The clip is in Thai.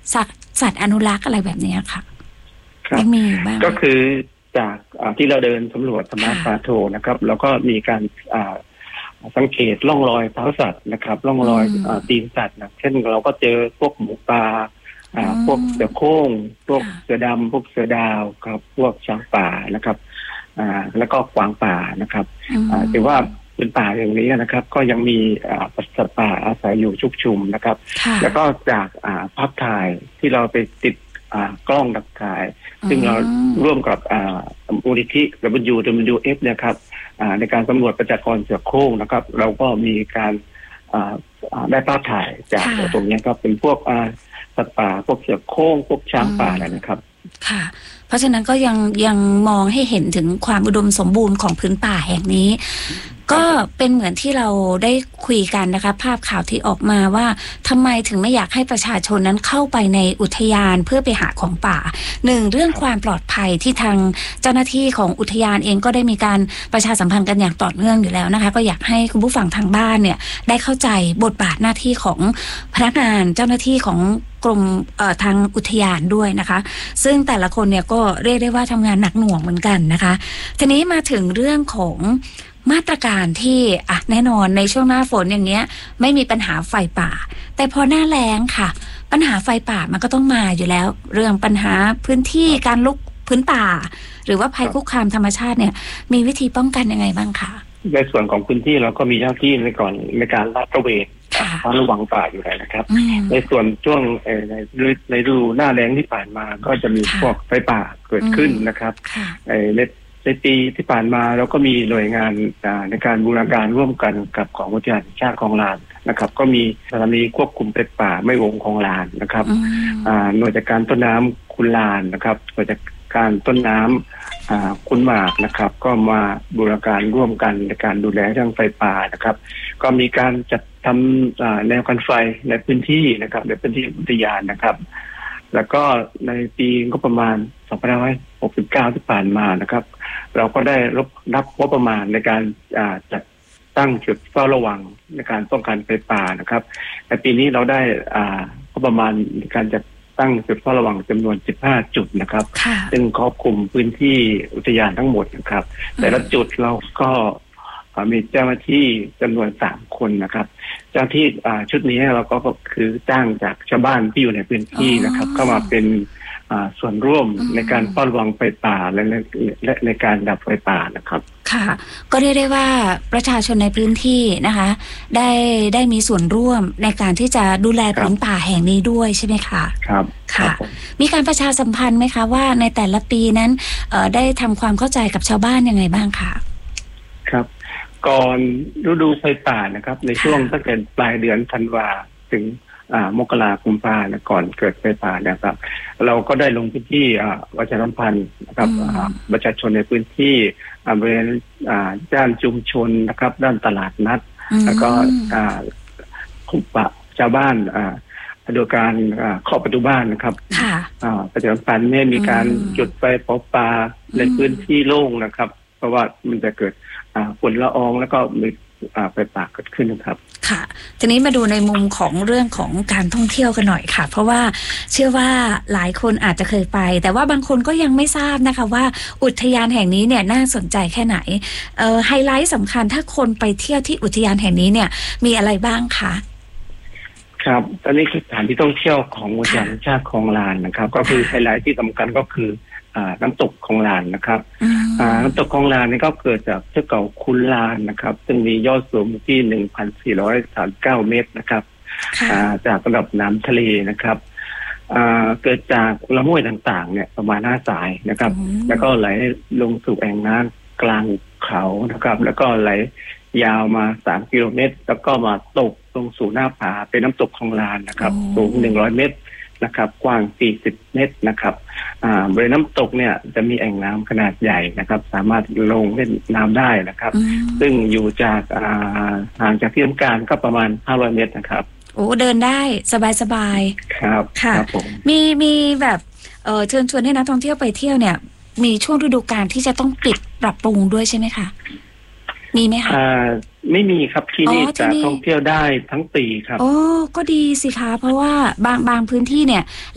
สัตว์อนุรักษ์อะไรแบบนี้ค่ะยังมีบ้างก็คือจากที่เราเดินสำรวจธรรมะปาโทนะครับแล้วก็มีการสังเกตร่องรอยเท้าสัตว์นะครับร่องรอยตีนสัตว์นะเช่นเราก็เจอพวกหมูป่าพวกเสือโคร่งพวกเสือดำพวกเสือดาวครับพวกช้างป่านะครับแล้วก็กวางป่านะครับถือว่าเป็นป่าอย่างนี้นะครับก็ยังมีสัตว์ป่าอาศัยอยู่ชุกชุมนะครับแล้วก็จากภาพถ่ายที่เราไปติดกล้องดักถ่ายซึ่งเราร่วมกับมูลนิธิ WWF เนี่ยครับในการสำรวจประชากรเสือโคร่งนะครับเราก็มีการได้ภาพถ่ายจากตรงนี้ก็เป็นพวกสัตว์ป่าพวกเสือโคร่งพวกช้างป่าอะไรนะครับค่ะเพราะฉะนั้นก็ยังมองให้เห็นถึงความอุดมสมบูรณ์ของพื้นป่าแห่งนี้ก็เป็นเหมือนที่เราได้คุยกันนะคะภาพข่าวที่ออกมาว่าทำไมถึงไม่อยากให้ประชาชนนั้นเข้าไปในอุทยานเพื่อไปหาของป่าหนึ่งเรื่องความปลอดภัยที่ทางเจ้าหน้าที่ของอุทยานเองก็ได้มีการประชาสัมพันธ์กันอย่างต่อเนื่องอยู่แล้วนะคะก็อยากให้คุณผู้ฟังทางบ้านเนี่ยได้เข้าใจบทบาทหน้าที่ของพนักงานเจ้าหน้าที่ของกรมทางอุทยานด้วยนะคะซึ่งแต่ละคนเนี่ยก็เรียกได้ว่าทำงานหนักหน่วงเหมือนกันนะคะทีนี้มาถึงเรื่องของมาตรการที่แน่นอนในช่วงหน้าฝนอย่างเงี้ยไม่มีปัญหาไฟป่าแต่พอหน้าแล้งค่ะปัญหาไฟป่ามันก็ต้องมาอยู่แล้วเรื่องปัญหาพื้นที่การลุกพื้นป่าหรือว่าภัยคุกคามธรรมชาติเนี่ยมีวิธีป้องกันยังไงบ้างคะในส่วนของพื้นที่เราก็มีเจ้าที่ในการลาดตระเวนเฝ้าระวังป่าอยู่แล้วนะครับในส่วนช่วงในฤดูหน้าแล้งที่ผ่านมาก็จะมีพวกไฟป่าเกิดขึ้นนะครับในปีที่ผ่านมาเราก็มีหน่วยงานในการบูรณาการร่วมกันกับของอุทยานแห่งชาติคลองลานนะครับก็มีสถานีควบคุมไฟป่าไม่วงคลองลานนะครับหน่วยจัดการต้นน้ำคุณลานนะครับหน่วยจัดการต้นน้ำคุณหมากนะครับก็มาบูรณาการร่วมกันในการดูแลเรื่องไฟป่านะครับก็มีการจัดทำแนวกันไฟในพื้นที่นะครับในพื้นที่อุทยานนะครับแล้วก็ในปีก็ประมาณ2569ที่ผ่านมานะครับเราก็ได้รับงบประมาณในการจัดตั้งจุดเฝ้าระวังในการป้องกันไฟป่านะครับในปีนี้เราได้งบประมาณในการจัดตั้งจุดเฝ้าระวังจำนวน15จุดนะครับซึ่งครอบคลุมพื้นที่อุทยานทั้งหมดนะครับแต่ละจุดเราก็มีเจ้าหน้าที่จำนวน3คนนะครับเจ้าที่ชุดนี้เราก็คือจ้างจากชาวบ้านที่อยู่ในพื้นที่นะครับเข้ามาเป็นส่วนร่วมในการเฝ้าระวังไฟป่าและในการดับไฟป่านะครับค่ะก็เรียกได้ว่าประชาชนในพื้นที่นะคะได้มีส่วนร่วมในการที่จะดูแลพื้นป่าแห่งนี้ด้วยใช่ไหมคะครับค่ะมีการประชาสัมพันธ์ไหมคะว่าในแต่ละปีนั้นได้ทำความเข้าใจกับชาวบ้านยังไงบ้างคะครับก่อนฤดูไฟป่านะครับในช่วงตั้งแต่ปลายเดือนธันวาถึงมกราคมกุมภาพันธ์ก่อนเกิดไฟป่านะครับเราก็ได้ลงพื้นที่ประชาสัมพันธ์นะครับประชาชนในพื้นที่บริเวณด้านชุมชนนะครับด้านตลาดนัดแล้วก็ชาวบ้านโดยการเคาะประตูบ้านนะครับประชาสัมพันธ์เนี่ยมีการจุดไฟเผาป่าในพื้นที่โล่งนะครับเพราะว่ามันจะเกิดฝุ่นละอองแล้วก็มีไฟป่าเกิดขึ้นนะครับค่ะทีนี้มาดูในมุมของเรื่องของการท่องเที่ยวกันหน่อยค่ะเพราะว่าเชื่อว่าหลายคนอาจจะเคยไปแต่ว่าบางคนก็ยังไม่ทราบนะคะว่าอุทยานแห่งนี้เนี่ยน่าสนใจแค่ไหนไฮไลท์สำคัญถ้าคนไปเที่ยวที่อุทยานแห่งนี้เนี่ยมีอะไรบ้างคะครับตอนนี้คือสถานที่ท่องเที่ยวของอุทยานแห่งชาติคลองลานนะครับก็คือไฮไลท์ที่สำคัญก็คือน้ำตกคลองลานนะครับน้ำตกคลองลานนี่ก็เกิดจากเทือกเขาคุนลานนะครับซึ่งมียอดสูงที่ 1,439 เมตรนะครับจากระดับน้ำทะเลนะครับเกิดจากลำห้วยต่างๆเนี่ยประมาณ5 สายนะครับแล้วก็ไหลลงสู่แอ่งน้ำกลางเขานะครับแล้วก็ไหลยาวมา3 กิโลเมตรแล้วก็มาตกลงสู่หน้าผาเป็นน้ำตกคลองลานนะครับสูง100 เมตรนะครับกว้าง40 เมตรนะครับบริเวณน้ำตกเนี่ยจะมีแอ่งน้ำขนาดใหญ่นะครับสามารถลงเล่นน้ำได้นะครับซึ่งอยู่จากห่างจากที่ทำการก็ประมาณ500 เมตรนะครับโอ้เดินได้สบายๆครับค่ะมีแบบเชิญชวนให้นักท่องเที่ยวไปเที่ยวเนี่ยมีช่วงฤดูกาลที่จะต้องปิดปรับปรุงด้วยใช่ไหมคะมีไหมคะไม่มีครับที่นี่จะท่องเที่ยวได้ทั้งปีครับโอ้ก็ดีสิคะเพราะว่าบางพื้นที่เนี่ย